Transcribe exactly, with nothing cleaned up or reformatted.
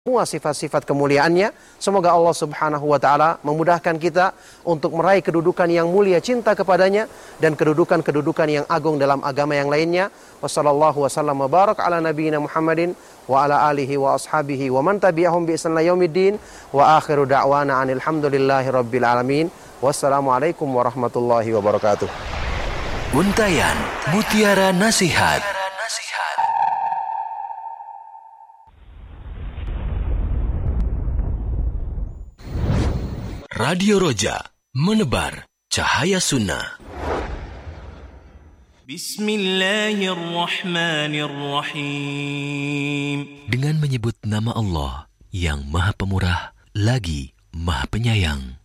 semua sifat-sifat kemuliaannya. Semoga Allah subhanahu wa ta'ala memudahkan kita untuk meraih kedudukan yang mulia, cinta kepadanya, dan kedudukan-kedudukan yang agung dalam agama yang lainnya. Wassallallahu wasallam wa barak ala nabiyina Muhammadin wa ala alihi wa ashabihi wa man tabi'ahum bi ihsan ila yaumiddin wa akhiru da'wana anil hamdulillahi rabbil alamin. Wassalamualaikum warahmatullahi wabarakatuh. Untayan Mutiara Nasihat. Radio Roja, menebar cahaya sunnah. Bismillahirrahmanirrahim. Dengan menyebut nama Allah yang Maha Pemurah lagi Maha Penyayang.